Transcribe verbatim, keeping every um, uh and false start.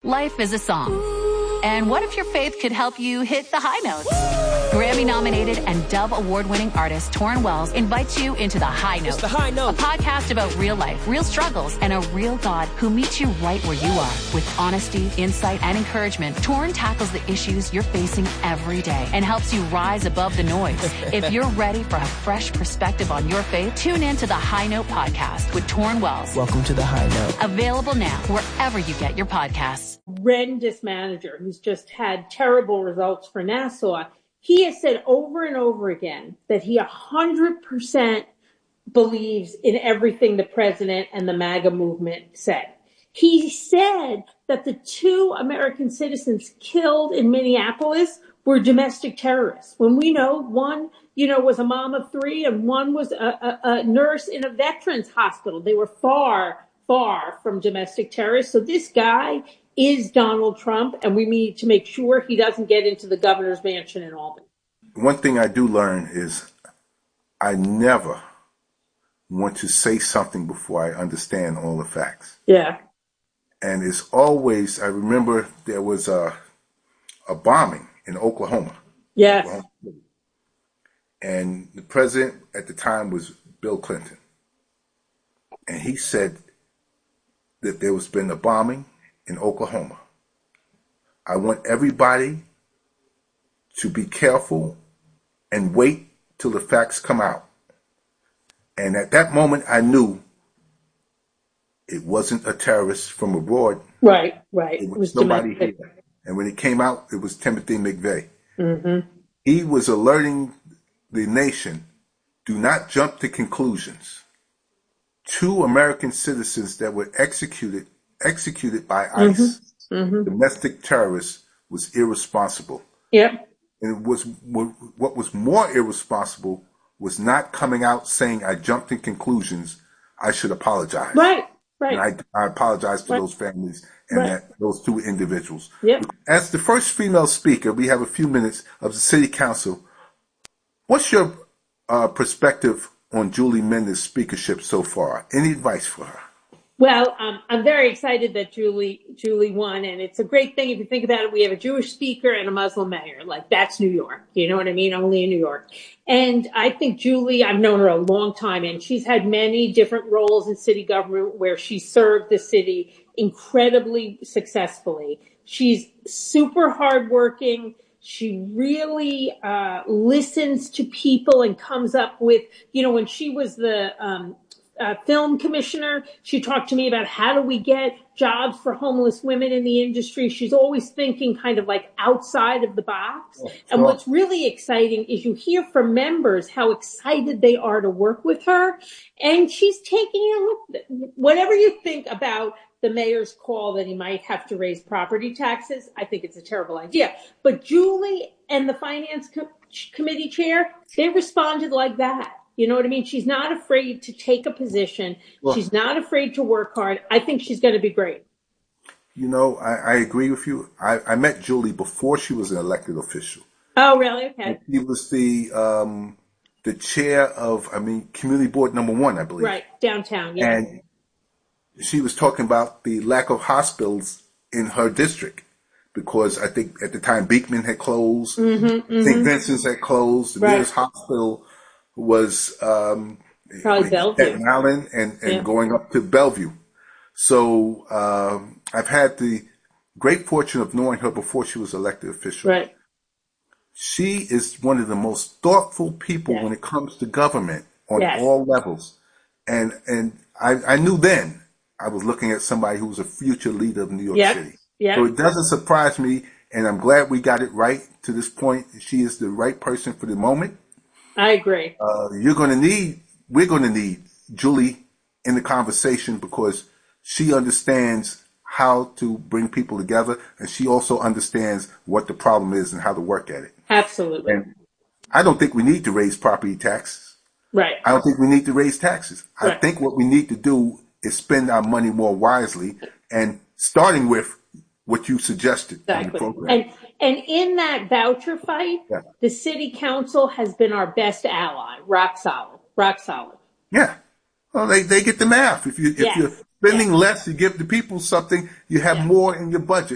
Life is a song. And what if your faith could help you hit the high notes? Grammy-nominated and Dove Award-winning artist Torrin Wells invites you into The High Note. It's The High Note. A podcast about real life, real struggles, and a real God who meets you right where you are. With honesty, insight, and encouragement, Torrin tackles the issues you're facing every day and helps you rise above the noise. If you're ready for a fresh perspective on your faith, tune in to The High Note podcast with Torrin Wells. Welcome to The High Note. Available now wherever you get your podcasts. Horrendous manager who's just had terrible results for Nassau. He has said over and over again that he one hundred percent believes in everything the president and the MAGA movement said. He said that the two American citizens killed in Minneapolis were domestic terrorists, when we know one, you know, was a mom of three and one was a, a, a nurse in a veterans hospital. They were far, far from domestic terrorists. So this guy is Donald Trump, and we need to make sure he doesn't get into the governor's mansion in Albany. One thing I do learn is I never want to say something before I understand all the facts. Yeah. And it's always, I remember there was a, a bombing in Oklahoma. Yes. Oklahoma City. And the president at the time was Bill Clinton. And he said that there was been a bombing in Oklahoma. I want everybody to be careful and wait till the facts come out. And at that moment, I knew it wasn't a terrorist from abroad. Right, right. It was, it was somebody domestic. here. And when it came out, it was Timothy McVeigh. Mm-hmm. He was alerting the nation, do not jump to conclusions. Two American citizens that were executed executed by ICE, Mm-hmm. Mm-hmm. domestic terrorists, was irresponsible. Yep. And it was what was more irresponsible was not coming out saying, I jumped in conclusions, I should apologize. Right, right. And I, I apologize to right. those families and right. that, those two individuals. Yep. As the first female speaker, we have a few minutes of the city council. What's your uh, perspective on Julie Mendes' speakership so far? Any advice for her? Well, um, I'm very excited that Julie Julie won, and it's a great thing if you think about it. We have a Jewish speaker and a Muslim mayor. Like, that's New York. You know what I mean? Only in New York. And I think Julie, I've known her a long time, and she's had many different roles in city government where she served the city incredibly successfully. She's super hardworking. She really uh listens to people and comes up with, you know, when she was the um Uh, film commissioner, she talked to me about how do we get jobs for homeless women in the industry. She's always thinking kind of like outside of the box. Yeah, sure. And what's really exciting is you hear from members how excited they are to work with her. And she's taking a look. Whatever you think about the mayor's call that he might have to raise property taxes, I think it's a terrible idea. But Julie and the finance co- committee chair, they responded like that. You know what I mean? She's not afraid to take a position. Well, she's not afraid to work hard. I think she's going to be great. You know, I, I agree with you. I, I met Julie before she was an elected official. Oh, really? Okay. She was the um, the chair of, I mean, community board number one, I believe. Right, downtown, yeah. And she was talking about the lack of hospitals in her district because I think at the time Beekman had closed, mm-hmm, mm-hmm. Saint Vincent's had closed, the right. nearest hospital was um, probably Bellevue, Staten Island, and, and yeah. going up to Bellevue. So um, I've had the great fortune of knowing her before she was elected official. Right. She is one of the most thoughtful people yes. when it comes to government on yes. all levels. And and I, I knew then I was looking at somebody who was a future leader of New York yep. City. Yep. So it doesn't surprise me, and I'm glad we got it right to this point. She is the right person for the moment. I agree. Uh, you're going to need, we're going to need Julie in the conversation because she understands how to bring people together, and she also understands what the problem is and how to work at it. Absolutely. And I don't think we need to raise property taxes. Right. I don't think we need to raise taxes. Right. I think what we need to do is spend our money more wisely, and starting with what you suggested exactly. in the program. And and in that voucher fight, yeah. the city council has been our best ally. Rock solid. Rock solid. Yeah. Well, they, they get the math. If you if yes. you're spending yes. less, you give the people something, you have yes. more in your budget.